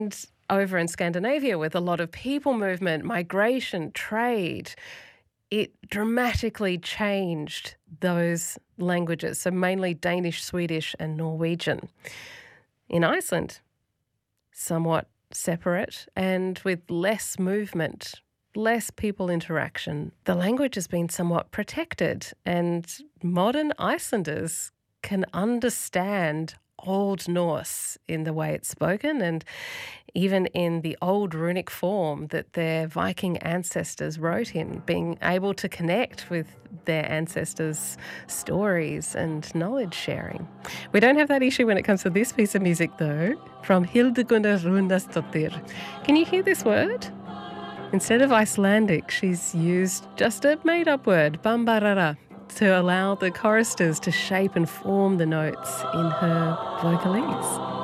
Over in Scandinavia, with a lot of people movement, migration, trade, it dramatically changed those languages, so mainly Danish, Swedish, and Norwegian. In Iceland, somewhat separate and with less movement, less people interaction. The language has been somewhat protected, and modern Icelanders can understand Old Norse in the way it's spoken and even in the old runic form that their Viking ancestors wrote in, being able to connect with their ancestors' stories and knowledge sharing. We don't have that issue when it comes to this piece of music, though, from Hildegunda Runasdottir. Can you hear this word? Instead of Icelandic, she's used just a made-up word, bambarara, to allow the choristers to shape and form the notes in her vocalese.